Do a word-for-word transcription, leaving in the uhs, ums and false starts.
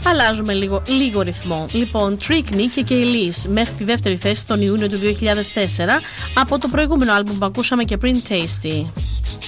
αλλάζουμε λίγο, λίγο ρυθμό. Λοιπόν, Trick Me και Kelis μέχρι τη δεύτερη θέση τον Ιούνιο του δύο χιλιάδες τέσσερα από το προηγούμενο άλμπουμ που ακούσαμε και πριν, Tasty.